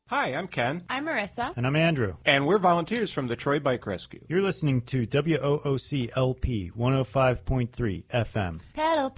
Hi, I'm Ken. I'm Marissa. And I'm Andrew. And we're volunteers from the Troy Bike Rescue. You're listening to WOOC LP 105.3 FM. Pedal,